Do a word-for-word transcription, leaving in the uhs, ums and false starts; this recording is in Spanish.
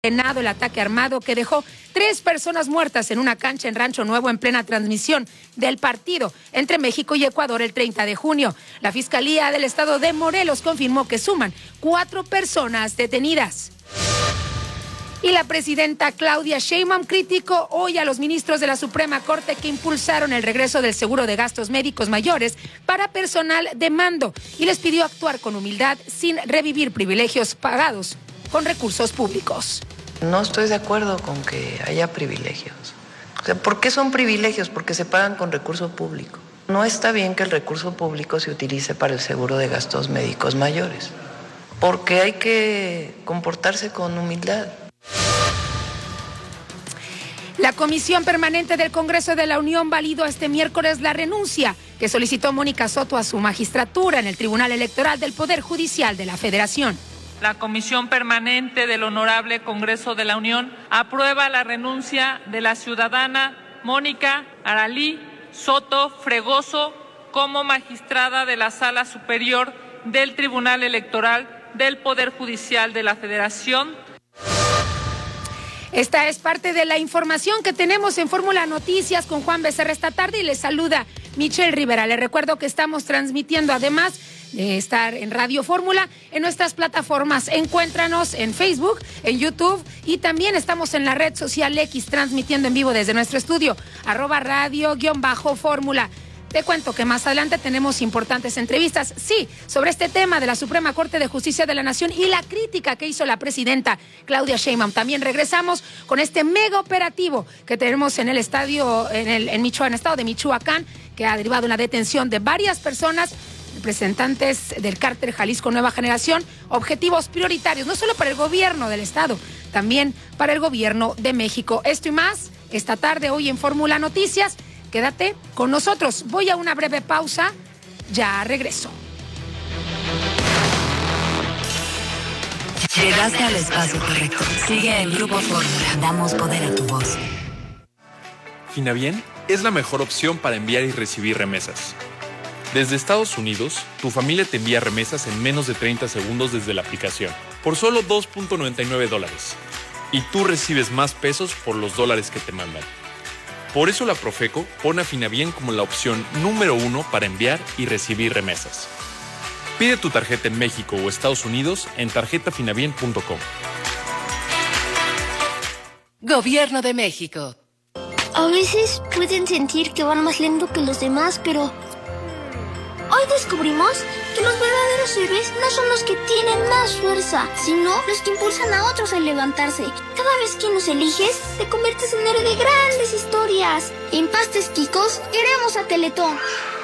el ataque armado que dejó tres personas muertas en una cancha en Rancho Nuevo en plena transmisión del partido entre México y Ecuador el treinta de junio. La Fiscalía del Estado de Morelos confirmó que suman cuatro personas detenidas. Y la presidenta Claudia Sheinbaum criticó hoy a los ministros de la Suprema Corte que impulsaron el regreso del seguro de gastos médicos mayores para personal de mando y les pidió actuar con humildad sin revivir privilegios pagados con recursos públicos. No estoy de acuerdo con que haya privilegios. O sea, ¿por qué son privilegios? Porque se pagan con recurso público. No está bien que el recurso público se utilice para el seguro de gastos médicos mayores, porque hay que comportarse con humildad. La Comisión Permanente del Congreso de la Unión validó este miércoles la renuncia que solicitó Mónica Soto a su magistratura en el Tribunal Electoral del Poder Judicial de la Federación. La Comisión Permanente del Honorable Congreso de la Unión aprueba la renuncia de la ciudadana Mónica Aralí Soto Fregoso como magistrada de la Sala Superior del Tribunal Electoral del Poder Judicial de la Federación. Esta es parte de la información que tenemos en Fórmula Noticias con Juan Becerra esta tarde y les saluda Michelle Rivera. Les recuerdo que estamos transmitiendo, además de estar en Radio Fórmula, en nuestras plataformas. Encuéntranos en Facebook, en YouTube y también estamos en la red social X transmitiendo en vivo desde nuestro estudio, arroba radio guión bajo fórmula. Te cuento que más adelante tenemos importantes entrevistas, sí, sobre este tema de la Suprema Corte de Justicia de la Nación y la crítica que hizo la presidenta Claudia Sheinbaum. También regresamos con este mega operativo que tenemos en el estadio, en el en Michoacán, estado de Michoacán, que ha derivado una detención de varias personas, representantes del cártel Jalisco Nueva Generación, objetivos prioritarios, no solo para el gobierno del estado, también para el gobierno de México. Esto y más, esta tarde, hoy en Fórmula Noticias. Quédate con nosotros. Voy a una breve pausa. Ya regreso. Llegaste al espacio correcto. Sigue en Grupo Fórmula. Damos poder a tu voz. Finavien es la mejor opción para enviar y recibir remesas. Desde Estados Unidos, tu familia te envía remesas en menos de treinta segundos desde la aplicación, por solo dos punto noventa y nueve dólares. Y tú recibes más pesos por los dólares que te mandan. Por eso la Profeco pone a Finavien como la opción número uno para enviar y recibir remesas. Pide tu tarjeta en México o Estados Unidos en tarjeta finavien punto com. Gobierno de México. A veces pueden sentir que van más lento que los demás, pero hoy descubrimos que los verdaderos héroes no son los que tienen más fuerza, sino los que impulsan a otros a levantarse. Cada vez que nos eliges, te conviertes en héroe de grandes historias. En Pastes Quicos, queremos a Teletón.